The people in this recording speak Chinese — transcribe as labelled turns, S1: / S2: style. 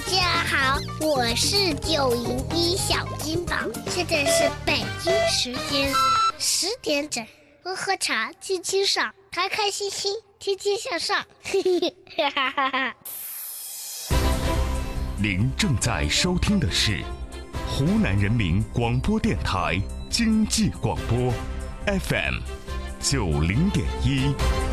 S1: 家好，我是901小金宝，现在是北京时间10点整，喝喝茶，轻轻爽，开开心心，天天向上，哈哈哈哈。
S2: 您正在收听的是湖南人民广播电台经济广播 FM90.1。